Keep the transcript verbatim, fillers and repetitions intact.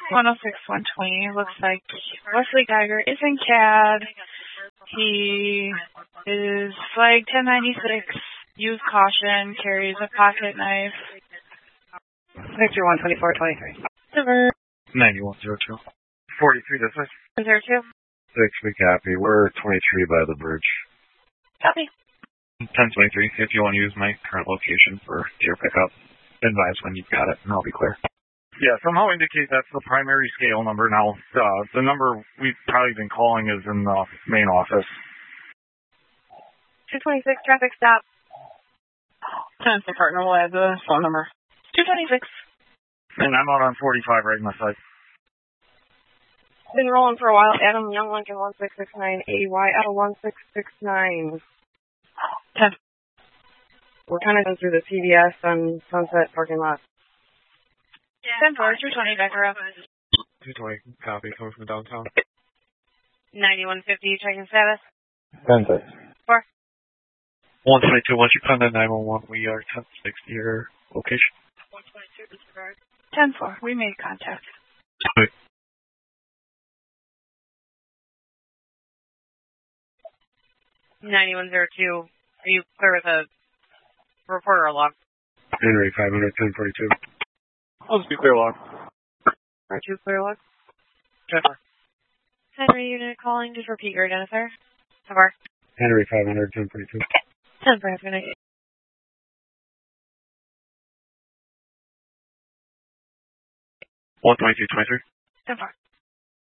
one oh six, one twenty. Looks like Wesley Geiger is in C A D. He is flag ten ninety-six. Use caution. Carries a pocket knife. Victor one twenty-four twenty-three. Silver. ninety-one zero two. forty-three this way. Zero two. Six, we copy. We're twenty-three by the bridge. Copy. ten twenty-three, if you want to use my current location for deer pickup, advise when you've got it, and I'll be clear. Yeah, somehow indicate that's the primary scale number. Now, uh, the number we've probably been calling is in the main office. two twenty-six, traffic stop. ten six, partner will add the phone number. two twenty-six. And I'm out on forty-five right in my sight. Been rolling for a while. Adam Young Lincoln one six six nine, A Y L one six six nine. ten. We're kind of going through the C V S and Sunset parking lot. ten four, two twenty, back around. two twenty, copy, coming from downtown. ninety-one fifty, checking status. ten six. four. one twenty-two, once you find that nine one one, we are ten sixty your location. one twenty-two, disregard. ten four, we made contact. Wait. ninety-one zero two, are you clear with a reporter log? Henry five hundred, ten forty-two. I'll just be clear log. Are two clear log? Trevor. Henry unit calling, just repeat your identifier. Cover. Henry five hundred, ten forty-two. ten four, have a good night. one twenty-two, twenty-three. ten four.